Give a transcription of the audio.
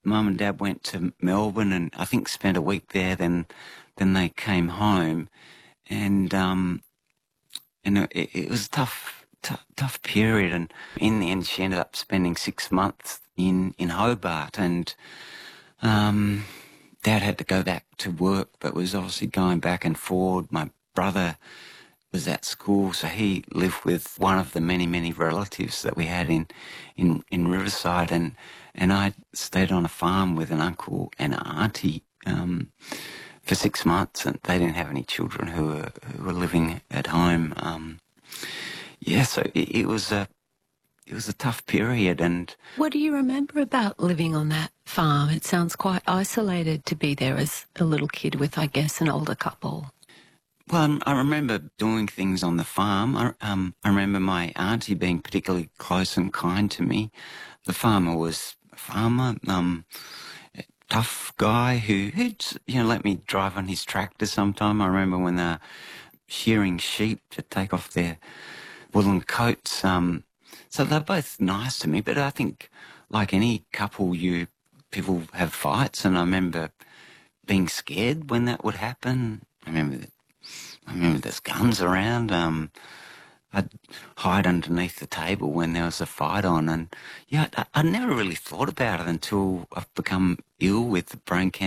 Mum and Dad went to Melbourne and I think spent a week there. Then they came home, and it was a tough period. And in the end, she ended up spending 6 months in Hobart, and Dad had to go back to work, but was obviously going back and forward. My brother was at school, so he lived with one of the many relatives that we had in Riverside, and I stayed on a farm with an uncle and an auntie for 6 months, and they didn't have any children who were living at home. So it was a tough period. And what do you remember about living on that farm? It sounds quite isolated to be there as a little kid with, I guess, an older couple. Well, I remember doing things on the farm. I remember my auntie being particularly close and kind to me. The farmer was a farmer, tough guy who'd let me drive on his tractor sometime. I remember when they were shearing sheep to take off their woolen coats. So they're both nice to me, but I think like any couple, people have fights, and I remember being scared when that would happen. I remember there's guns around. I'd hide underneath the table when there was a fight on, and I never really thought about it until I've become ill with brain cancer.